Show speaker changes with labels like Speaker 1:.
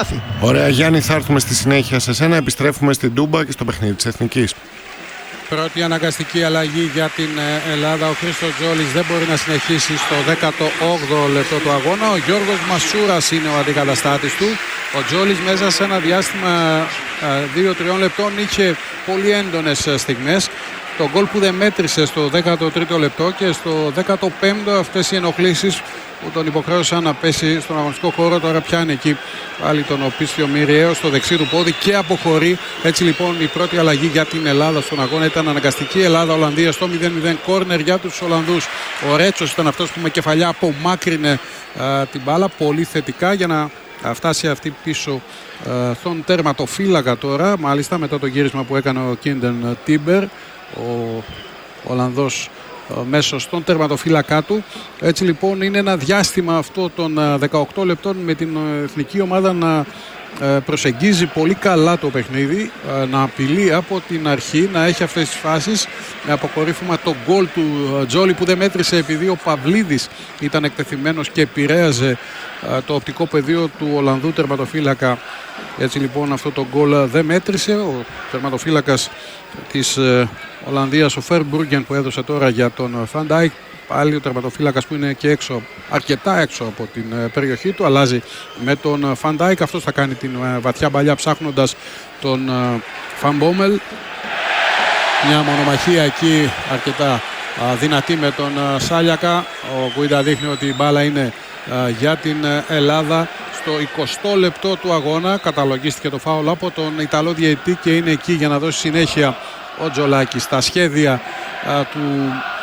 Speaker 1: πάθει.
Speaker 2: Ωραία Γιάννη, θα έρθουμε στη συνέχεια σε σένα. Επιστρέφουμε στην Τούμπα και στο παιχνίδι της Εθνικής.
Speaker 3: Πρώτη αναγκαστική αλλαγή για την Ελλάδα. Ο Χρήστος Τζόλης δεν μπορεί να συνεχίσει στο 18ο λεπτό του αγώνα. Ο Γιώργος Μασούρας είναι ο αντικαταστάτης του. Ο Τζόλης μέσα σε ένα διάστημα 2-3 λεπτών είχε πολύ έντονες στιγμές. Το γκολ που δεν μέτρησε στο 13ο λεπτό και στο 15ο αυτές οι ενοχλήσεις που τον υποχρέωσαν να πέσει στον αγωνιστικό χώρο. Τώρα πιάνει εκεί πάλι τον οπίστιο Μυριαίο στο δεξί του πόδι και αποχωρεί. Έτσι λοιπόν η πρώτη αλλαγή για την Ελλάδα στον αγώνα ήταν αναγκαστική. Ελλάδα-Ολλανδία στο 0-0, κόρνερ για τους Ολλανδούς. Ο Ρέτσος ήταν αυτός που με κεφαλιά απομάκρυνε την μπάλα πολύ θετικά για να φτάσει αυτή πίσω στον τερματοφύλακα τώρα. Μάλιστα μετά το γύρισμα που έκανε ο Κίντεν Τίμπερ, ο Ολλανδός μέσω στον τερματοφύλακά του. Έτσι λοιπόν είναι ένα διάστημα αυτό των 18 λεπτών με την εθνική ομάδα να προσεγγίζει πολύ καλά το παιχνίδι, να απειλεί από την αρχή, να έχει αυτές τις φάσεις, με αποκορύφωμα το γκολ του Τζόλι που δεν μέτρησε επειδή ο Παυλίδης ήταν εκτεθειμένος και επηρέαζε το οπτικό πεδίο του Ολλανδού τερματοφύλακα. Έτσι λοιπόν αυτό το γκολ δεν μέτρησε. Ο τερματοφύλακας της Ολλανδίας, ο Φερμπρούγκεν, που έδωσε τώρα για τον Φαντάικ, πάλι ο τερματοφύλακας που είναι και έξω, αρκετά έξω από την περιοχή του, αλλάζει με τον Φαντάικ. Αυτός θα κάνει την βαθιά παλιά ψάχνοντας τον Φαν Μπόμελ. Μια μονομαχία εκεί αρκετά δυνατή με τον Σάλιακα. Ο Γκουίντα δείχνει ότι η μπάλα είναι για την Ελλάδα. Στο 20 λεπτό του αγώνα καταλογίστηκε το φάουλ από τον Ιταλό διαιτητή και είναι εκεί για να δώσει συνέχεια ο Τζολάκης στα σχέδια του